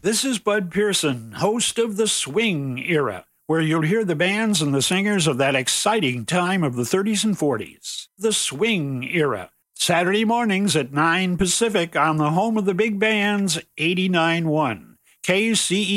This is Bud Pearson, host of The Swing Era, where you'll hear the bands and the singers of that exciting time of the 30s and 40s. The Swing Era, Saturday mornings at 9 Pacific on the home of the big bands, 89.1 KCE.